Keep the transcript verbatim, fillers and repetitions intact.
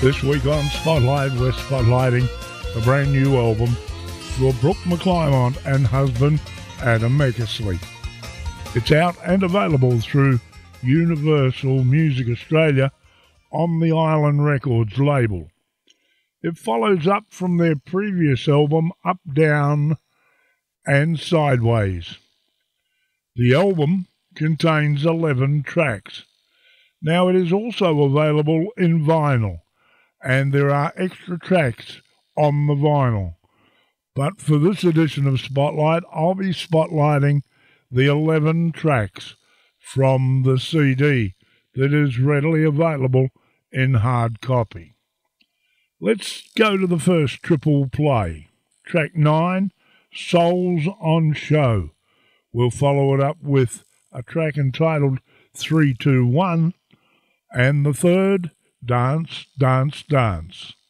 This week on Spotlight, we're spotlighting a brand new album for Brooke McClymont and husband Adam Eckersley. It's out and available through Universal Music Australia on the Island Records label. It follows up from their previous album, Up, Down and Sideways. The album contains eleven tracks. Now it is also available in vinyl, and there are extra tracks on the vinyl. But for this edition of Spotlight, I'll be spotlighting the eleven tracks from the C D that is readily available in hard copy. Let's go to the first triple play. Track nine, Souls on Show. We'll follow it up with a track entitled three two one, and the third, Dance, Dance, Dance.